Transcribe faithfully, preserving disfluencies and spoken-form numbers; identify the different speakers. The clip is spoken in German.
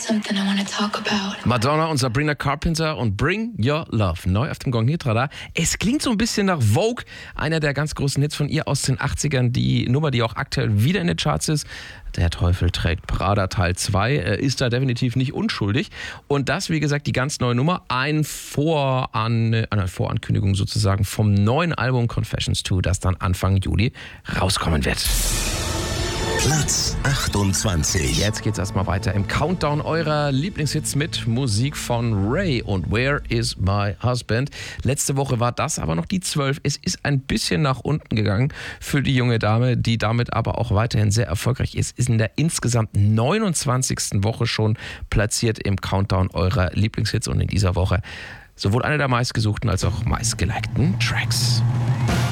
Speaker 1: something I wanna talk about.
Speaker 2: Madonna und Sabrina Carpenter und Bring Your Love. Neu auf dem Gong Hit Radar. Es klingt so ein bisschen nach Vogue, einer der ganz großen Hits von ihr aus den achtzigern. Die Nummer, die auch aktuell wieder in den Charts ist. Der Teufel trägt Prada Teil zwei, ist da definitiv nicht unschuldig. Und das, wie gesagt, die ganz neue Nummer. Ein Voran, eine Vorankündigung sozusagen vom neuen Album Confessions zwei, das dann Anfang Juli rauskommen wird.
Speaker 3: Platz achtundzwanzig.
Speaker 2: Jetzt geht's erstmal weiter im Countdown eurer Lieblingshits mit Musik von Ray und Where is My Husband. Letzte Woche war das aber noch die zwölf. Es ist ein bisschen nach unten gegangen für die junge Dame, die damit aber auch weiterhin sehr erfolgreich ist. Ist in der insgesamt neunundzwanzigsten Woche schon platziert im Countdown eurer Lieblingshits und in dieser Woche sowohl einer der meistgesuchten als auch meistgelikten Tracks.